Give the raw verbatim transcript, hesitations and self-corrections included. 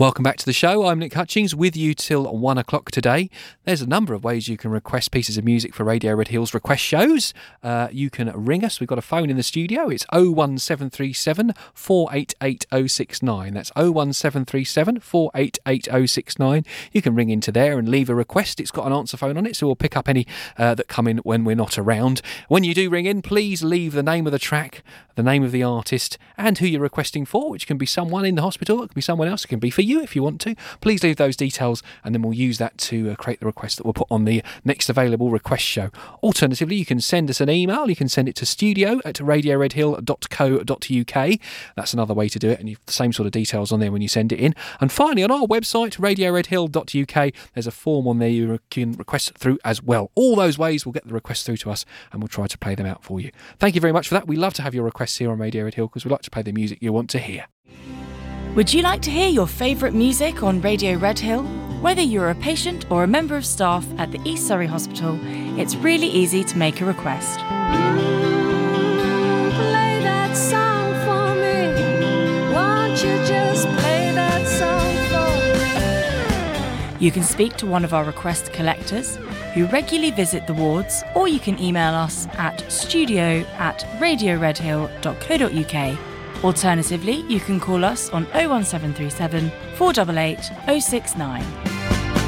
Welcome back to the show. I'm Nick Hutchings with you till one o'clock today. There's a number of ways you can request pieces of music for Radio Red Hills request shows. Uh, you can ring us. We've got a phone in the studio. It's oh one seven three seven, four eight eight oh six nine. That's oh one seven three seven, four eight eight oh six nine. You can ring into there and leave a request. It's got an answer phone on it, so we'll pick up any uh, that come in when we're not around. When you do ring in, please leave the name of the track, the name of the artist, and who you're requesting for, which can be someone in the hospital, it can be someone else, it can be for you if you want to. Please leave those details, and then we'll use that to uh, create the request that we'll put on the next available request show. Alternatively, you can send us an email. You can send it to studio at radio red hill dot co dot uk. That's another way to do it, and you've the same sort of details on there when you send it in. And finally, on our website, radio red hill dot uk, there's a form on there you can request through as well. All those ways will get the request through to us, and we'll try to play them out for you. Thank you very much for that. We love to have your requests here on Radio Red Hill because we like to play the music you want to hear. Would you like to hear your favourite music on Radio Red Hill? Whether you're a patient or a member of staff at the East Surrey Hospital, it's really easy to make a request. Play that song for me. Won't you just play that song for me? You can speak to one of our request collectors who regularly visit the wards, or you can email us at studio at radio red hill dot co dot uk. Alternatively, you can call us on oh one seven three seven, four eight eight oh six nine.